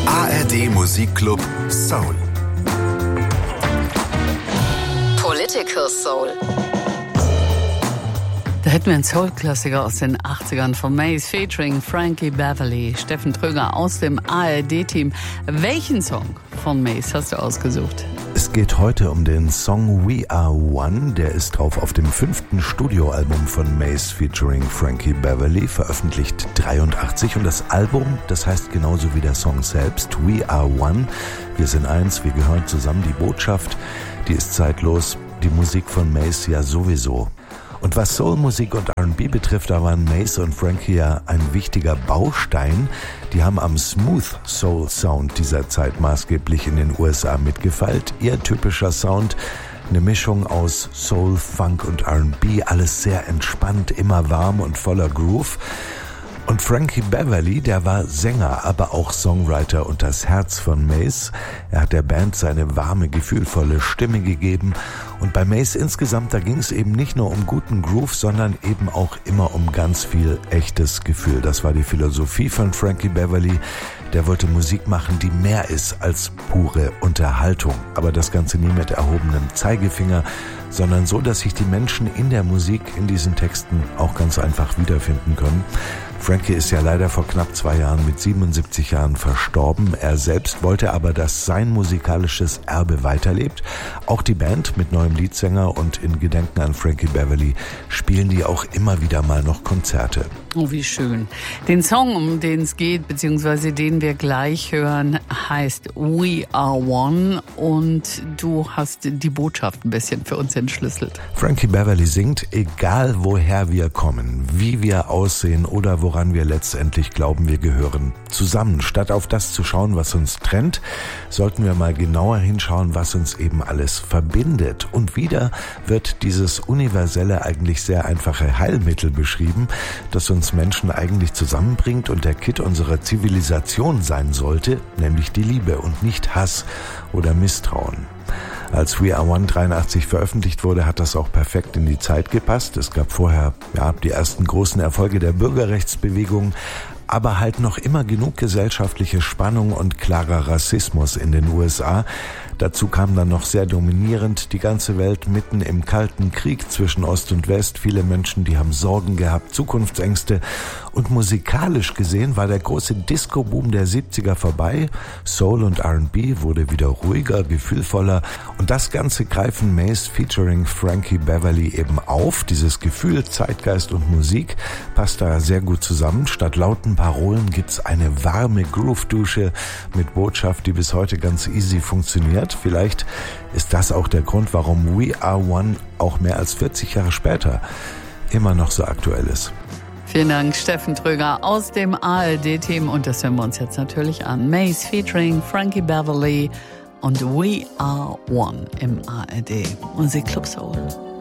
ARD Musikclub Soul. Political Soul. Da hätten wir einen Soul-Klassiker aus den 80ern von Mace featuring Frankie Beverly. Steffen Tröger aus dem ARD-Team. Welchen Song von Mace hast du ausgesucht? Es geht heute um den Song We Are One. Der ist drauf auf dem 5. Studioalbum von Mace featuring Frankie Beverly, veröffentlicht 83. Und das Album, das heißt genauso wie der Song selbst, We Are One. Wir sind eins, wir gehören zusammen. Die Botschaft, die ist zeitlos. Die Musik von Mace ja sowieso. Und was Soulmusik und R&B betrifft, da waren Mace und Frankie ja ein wichtiger Baustein. Die haben am Smooth Soul Sound dieser Zeit maßgeblich in den USA mitgefeilt. Ihr typischer Sound, eine Mischung aus Soul, Funk und R&B, alles sehr entspannt, immer warm und voller Groove. Und Frankie Beverly, der war Sänger, aber auch Songwriter und das Herz von Mace. Er hat der Band seine warme, gefühlvolle Stimme gegeben. Und bei Mace insgesamt, da ging es eben nicht nur um guten Groove, sondern eben auch immer um ganz viel echtes Gefühl. Das war die Philosophie von Frankie Beverly. Der wollte Musik machen, die mehr ist als pure Unterhaltung. Aber das Ganze nie mit erhobenem Zeigefinger, sondern so, dass sich die Menschen in der Musik, in diesen Texten auch ganz einfach wiederfinden können. Frankie ist ja leider vor knapp 2 Jahren mit 77 Jahren verstorben. Er selbst wollte aber, dass sein musikalisches Erbe weiterlebt. Auch die Band mit neuem Leadsänger und in Gedenken an Frankie Beverly spielen die auch immer wieder mal noch Konzerte. Oh, wie schön. Den Song, um den es geht, beziehungsweise den wir gleich hören, heißt We Are One und du hast die Botschaft ein bisschen für uns entschlüsselt. Frankie Beverly singt, egal woher wir kommen, wie wir aussehen oder woran wir letztendlich glauben, wir gehören zusammen. Statt auf das zu schauen, was uns trennt, sollten wir mal genauer hinschauen, was uns eben alles verbindet. Und wieder wird dieses universelle, eigentlich sehr einfache Heilmittel beschrieben, das uns Menschen eigentlich zusammenbringt und der Kitt unserer Zivilisation sein sollte, nämlich die Liebe und nicht Hass oder Misstrauen. Als We Are One 83 veröffentlicht wurde, hat das auch perfekt in die Zeit gepasst. Es gab vorher die ersten großen Erfolge der Bürgerrechtsbewegung, aber halt noch immer genug gesellschaftliche Spannung und klarer Rassismus in den USA. Dazu kam dann noch sehr dominierend die ganze Welt mitten im Kalten Krieg zwischen Ost und West. Viele Menschen, die haben Sorgen gehabt, Zukunftsängste. Und musikalisch gesehen war der große Disco-Boom der 70er vorbei. Soul und R&B wurde wieder ruhiger, gefühlvoller. Und das Ganze greifen Mace featuring Frankie Beverly eben auf. Dieses Gefühl, Zeitgeist und Musik passt da sehr gut zusammen. Statt lauten Parolen gibt's eine warme Groove-Dusche mit Botschaft, die bis heute ganz easy funktioniert. Vielleicht ist das auch der Grund, warum We Are One auch mehr als 40 Jahre später immer noch so aktuell ist. Vielen Dank, Steffen Tröger aus dem ARD-Team. Und das hören wir uns jetzt natürlich an. Mace featuring Frankie Beverly und We Are One im ARD Musikclub Soul.